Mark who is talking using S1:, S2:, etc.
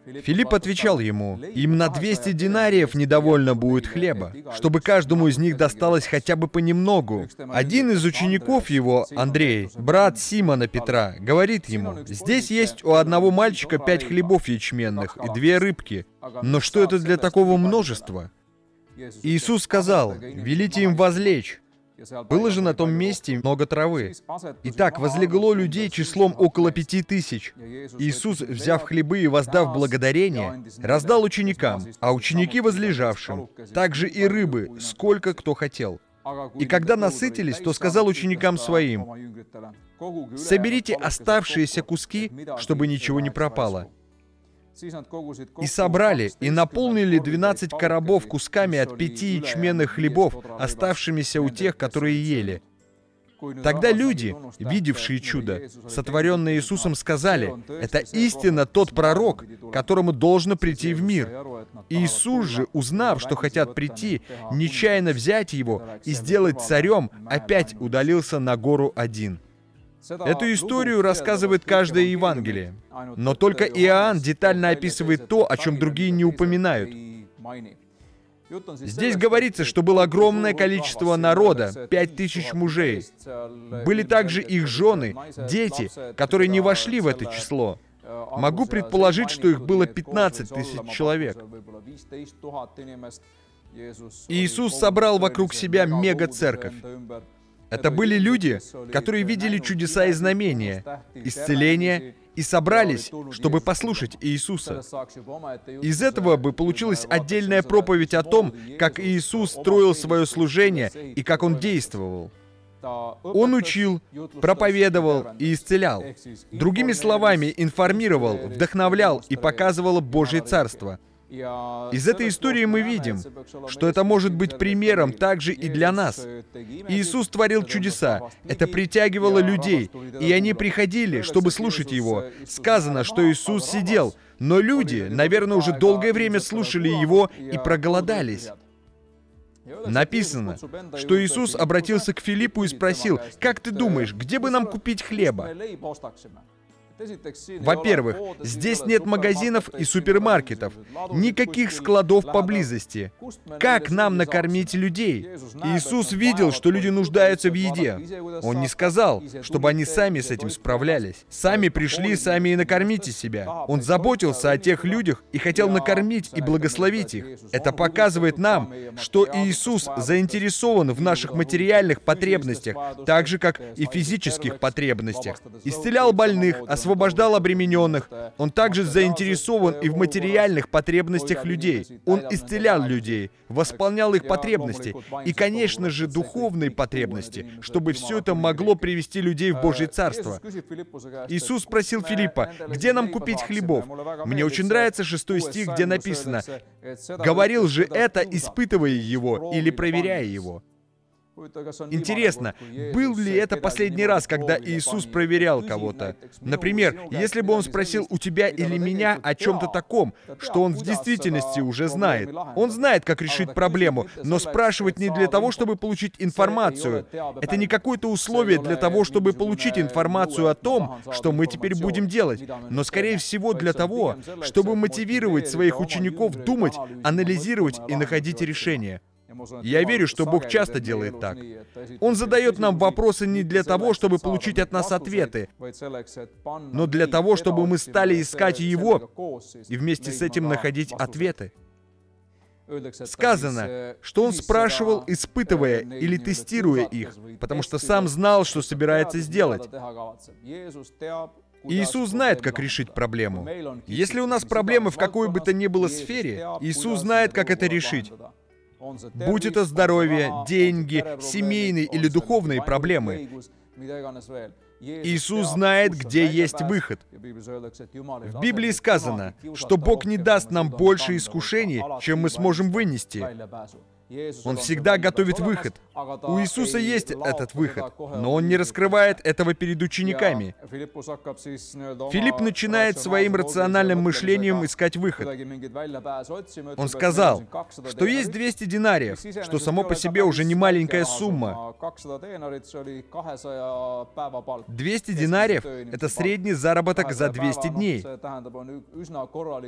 S1: Филипп отвечал ему: «Им на 200 динариев недовольно будет хлеба, чтобы каждому из них досталось хотя бы понемногу». Один из учеников его, Андрей, брат Симона Петра, говорит ему: «Здесь есть у одного мальчика 5 хлебов ячменных и 2 рыбки. Но что это для такого множества?» Иисус сказал: «Велите им возлечь». Было же на том месте много травы. Итак, возлегло людей числом около 5000. Иисус, взяв хлебы и воздав благодарение, раздал ученикам, а ученики возлежавшим, также и рыбы, сколько кто хотел. И когда насытились, то сказал ученикам своим: «Соберите оставшиеся куски, чтобы ничего не пропало». И собрали, и наполнили 12 коробов кусками от 5 ячменных хлебов, оставшимися у тех, которые ели. Тогда люди, видевшие чудо, сотворенное Иисусом, сказали: «Это истинно тот пророк, которому должно прийти в мир». Иисус же, узнав, что хотят прийти, нечаянно взять его и сделать царем, опять удалился на гору один. Эту историю рассказывает каждое Евангелие, но только Иоанн детально описывает то, о чем другие не упоминают. Здесь говорится, что было огромное количество народа, 5000 мужей. Были также их жены, дети, которые не вошли в это число. Могу предположить, что их было 15 000 человек. Иисус собрал вокруг себя мега-церковь. Это были люди, которые видели чудеса и знамения, исцеления, и собрались, чтобы послушать Иисуса. Из этого бы получилась отдельная проповедь о том, как Иисус строил свое служение и как Он действовал. Он учил, проповедовал и исцелял. Другими словами, информировал, вдохновлял и показывал Божье Царство. Из этой истории мы видим, что это может быть примером также и для нас. Иисус творил чудеса, это притягивало людей, и они приходили, чтобы слушать Его. Сказано, что Иисус сидел, но люди, наверное, уже долгое время слушали Его и проголодались. Написано, что Иисус обратился к Филиппу и спросил: «Как ты думаешь, где бы нам купить хлеба?» Во-первых, здесь нет магазинов и супермаркетов, никаких складов поблизости. Как нам накормить людей? Иисус видел, что люди нуждаются в еде. Он не сказал, чтобы они сами с этим справлялись. Сами пришли, сами и накормите себя. Он заботился о тех людях и хотел накормить и благословить их. Это показывает нам, что Иисус заинтересован в наших материальных потребностях, так же, как и физических потребностях. Исцелял больных, освобождал обремененных. Он также заинтересован и в материальных потребностях людей. Он исцелял людей, восполнял их потребности и, конечно же, духовные потребности, чтобы все это могло привести людей в Божье Царство. Иисус спросил Филиппа: «Где нам купить хлебов?» Мне очень нравится 6 стих, где написано: «Говорил же это, испытывая его или проверяя его». Интересно, был ли это последний раз, когда Иисус проверял кого-то? Например, если бы Он спросил у тебя или меня о чем-то таком, что Он в действительности уже знает. Он знает, как решить проблему, но спрашивать не для того, чтобы получить информацию. Это не какое-то условие для того, чтобы получить информацию о том, что мы теперь будем делать, но, скорее всего, для того, чтобы мотивировать своих учеников думать, анализировать и находить решения. Я верю, что Бог часто делает так. Он задает нам вопросы не для того, чтобы получить от нас ответы, но для того, чтобы мы стали искать Его и вместе с этим находить ответы. Сказано, что Он спрашивал, испытывая или тестируя их, потому что Сам знал, что собирается сделать. Иисус знает, как решить проблему. Если у нас проблемы в какой бы то ни было сфере, Иисус знает, как это решить. Будь это здоровье, деньги, семейные или духовные проблемы, Иисус знает, где есть выход. В Библии сказано, что Бог не даст нам больше искушений, чем мы сможем вынести. Он всегда готовит выход. У Иисуса есть этот выход, но Он не раскрывает этого перед учениками. Филипп начинает своим рациональным мышлением искать выход. Он сказал, что есть 200 динариев, что само по себе уже не маленькая сумма. 200 динариев — это средний заработок за 200 дней.